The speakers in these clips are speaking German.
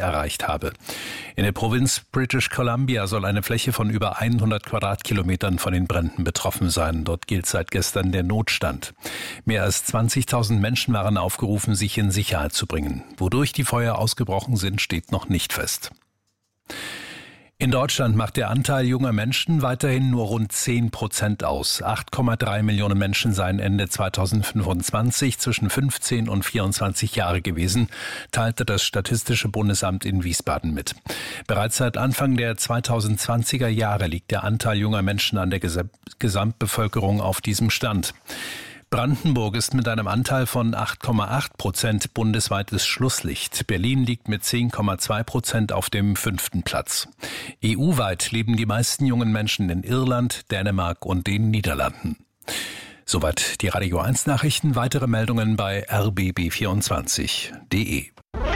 erreicht habe. In der Provinz British Columbia soll eine Fläche von über 100 Quadratkilometern von den Bränden betroffen sein. Dort gilt seit gestern der Notstand. Mehr als 20.000 Menschen waren aufgerufen, sich in Sicherheit zu bringen. Wodurch die Feuer ausgebrochen sind, steht noch nicht fest. In Deutschland macht der Anteil junger Menschen weiterhin nur rund 10% aus. 8,3 Millionen Menschen seien Ende 2025 zwischen 15 und 24 Jahre gewesen, teilte das Statistische Bundesamt in Wiesbaden mit. Bereits seit Anfang der 2020er Jahre liegt der Anteil junger Menschen an der Gesamtbevölkerung auf diesem Stand. Brandenburg ist mit einem Anteil von 8,8% bundesweites Schlusslicht. Berlin liegt mit 10,2% auf dem 5. Platz. EU-weit leben die meisten jungen Menschen in Irland, Dänemark und den Niederlanden. Soweit die Radio 1 Nachrichten. Weitere Meldungen bei rbb24.de.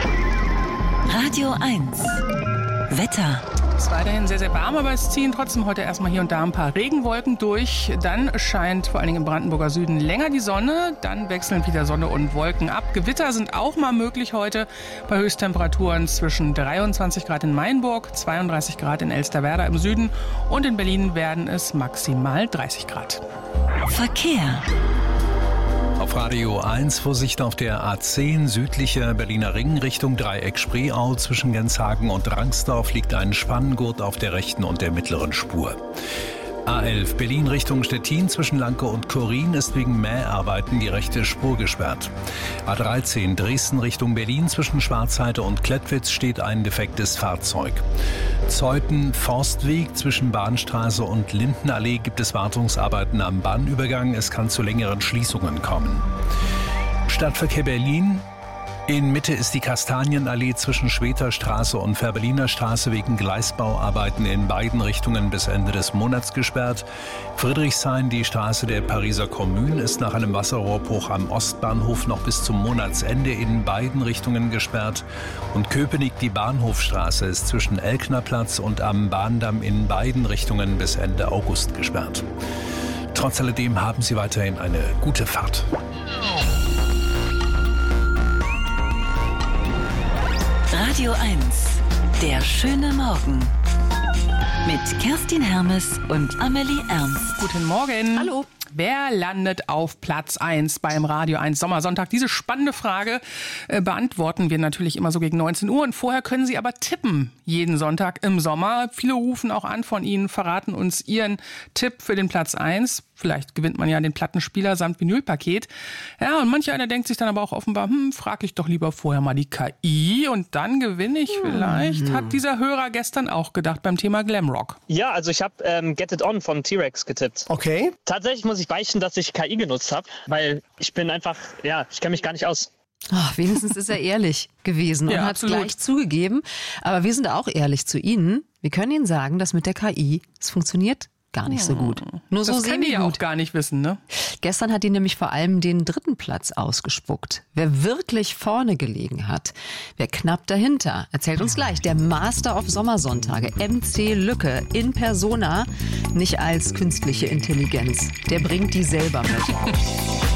Radio 1 Wetter. Es ist weiterhin sehr, sehr warm, aber es ziehen trotzdem heute erstmal hier und da ein paar Regenwolken durch. Dann scheint vor allen Dingen im Brandenburger Süden länger die Sonne. Dann wechseln wieder Sonne und Wolken ab. Gewitter sind auch mal möglich heute bei Höchsttemperaturen zwischen 23 Grad in Mainburg, 32 Grad in Elsterwerda im Süden und in Berlin werden es maximal 30 Grad. Verkehr. Auf Radio 1 Vorsicht auf der A10 südlicher Berliner Ring Richtung Dreieck Spreeau. Zwischen Genshagen und Rangsdorf liegt ein Spanngurt auf der rechten und der mittleren Spur. A11 Berlin Richtung Stettin zwischen Lanke und Chorin ist wegen Mäharbeiten die rechte Spur gesperrt. A13 Dresden Richtung Berlin zwischen Schwarzheide und Klettwitz steht ein defektes Fahrzeug. Zeuthen Forstweg zwischen Bahnstraße und Lindenallee gibt es Wartungsarbeiten am Bahnübergang. Es kann zu längeren Schließungen kommen. Stadtverkehr Berlin. In Mitte ist die Kastanienallee zwischen Schweterstraße und Fährberliner Straße wegen Gleisbauarbeiten in beiden Richtungen bis Ende des Monats gesperrt. Friedrichshain, die Straße der Pariser Kommune, ist nach einem Wasserrohrbruch am Ostbahnhof noch bis zum Monatsende in beiden Richtungen gesperrt. Und Köpenick, die Bahnhofstraße, ist zwischen Elknerplatz und am Bahndamm in beiden Richtungen bis Ende August gesperrt. Trotz alledem haben Sie weiterhin eine gute Fahrt. Radio 1, der schöne Morgen. Mit Kerstin Hermes und Amelie Ernst. Guten Morgen. Hallo. Wer landet auf Platz 1 beim Radio 1 Sommersonntag? Diese spannende Frage beantworten wir natürlich immer so gegen 19 Uhr. Und vorher können Sie aber tippen, jeden Sonntag im Sommer. Viele rufen auch an von Ihnen, verraten uns ihren Tipp für den Platz 1. Vielleicht gewinnt man ja den Plattenspieler samt Vinylpaket. Ja, und manch einer denkt sich dann aber auch offenbar, frage ich doch lieber vorher mal die KI und dann gewinne ich vielleicht. Hat dieser Hörer gestern auch gedacht beim Thema Glamrock. Ja, also ich habe Get It On von T-Rex getippt. Okay. Tatsächlich muss ich beichten, dass ich KI genutzt habe, weil ich bin einfach, ich kenne mich gar nicht aus. Ach, wenigstens ist er ehrlich gewesen und Ja, hat es absolut. gleich zugegeben. Aber wir sind auch ehrlich zu Ihnen. Wir können Ihnen sagen, dass mit der KI es funktioniert gar nicht so gut. Nur so Das können die ja semi-gut. auch gar nicht wissen, ne? Gestern hat die nämlich vor allem den 3. Platz ausgespuckt. Wer wirklich vorne gelegen hat, wer knapp dahinter, erzählt uns gleich der Master of Sommersonntage, MC Lücke, in persona, nicht als künstliche Intelligenz. Der bringt die selber mit.